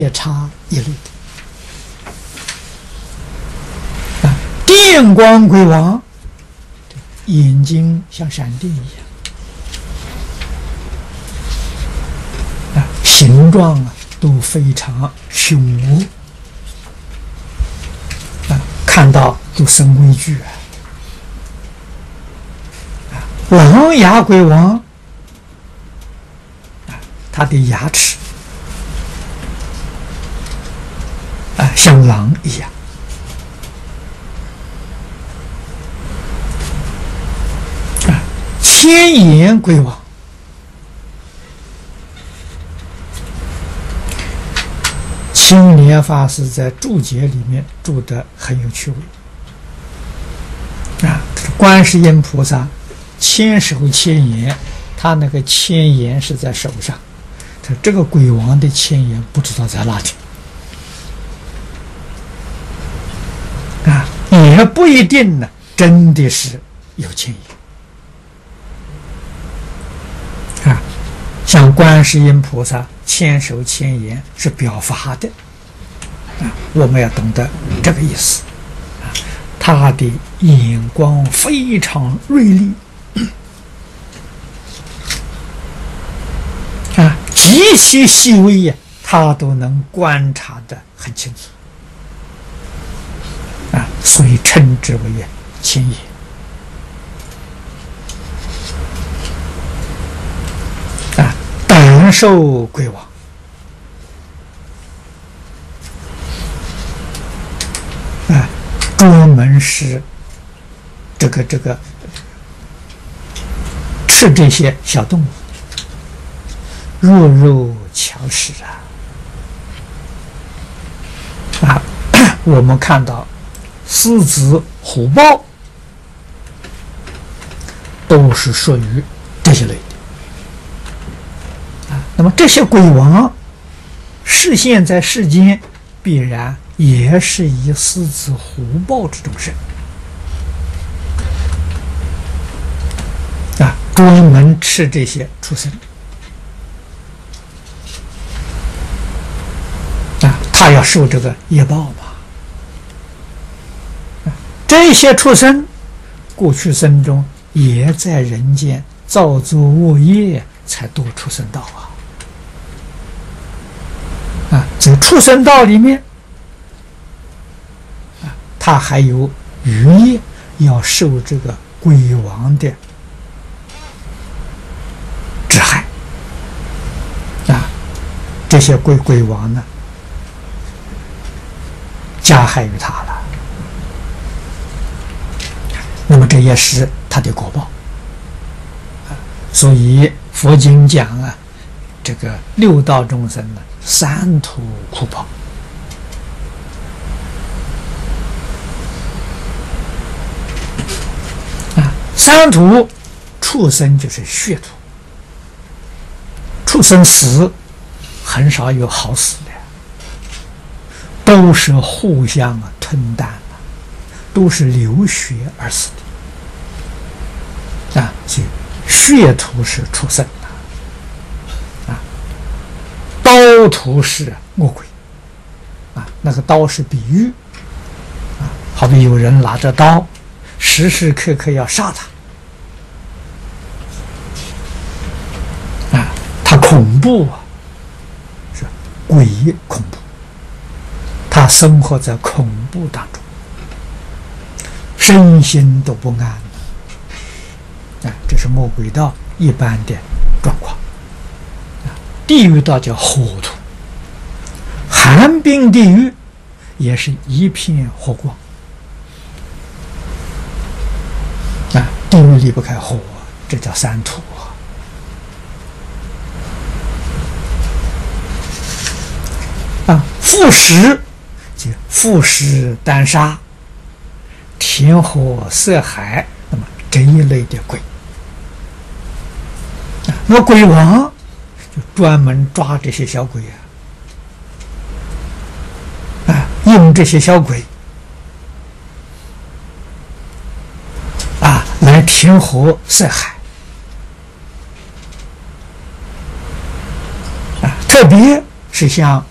夜叉一类的。电光鬼王，眼睛像闪电一样，形状都非常凶恶，看到都生畏惧狼牙鬼王，他的牙齿像狼一样，千眼鬼王，青莲法师在注解里面注得很有趣味观世音菩萨千手千眼，他那个千眼是在手上，他这个鬼王的千眼不知道在哪里也不一定呢，真的是有千眼像观世音菩萨千手千眼是表法的我们要懂得这个意思他的眼光非常锐利极其细微他都能观察得很清楚所以称之为千眼胆兽鬼王专门是这个吃这些小动物，弱肉强食我们看到狮子、虎豹都是属于这些类的那么这些鬼王示现在世间，必然也是以狮子、虎豹之众生专门吃这些畜生他要受这个业报嘛。这些畜生过去生中也在人间造作恶业，才堕畜生道在畜生道里面他还有余业要受这个鬼王的之害这些鬼王呢加害于他了，那么这也是他的果报所以佛经讲这个六道众生呢三途苦报三途畜生就是血途，畜生死很少有好死的，都是互相吞啖都是流血而死的所以血途是畜生刀途是恶鬼那个刀是比喻好比有人拿着刀时时刻刻要杀他恐怖是鬼恐怖，他生活在恐怖当中，身心都不安这是魔鬼道一般的状况地狱道叫火土，寒冰地狱也是一片火光地狱离不开火，这叫三途复食即复食丹砂、天火色海，那么这一类的鬼那么鬼王就专门抓这些小鬼用这些小鬼来天火色海特别是像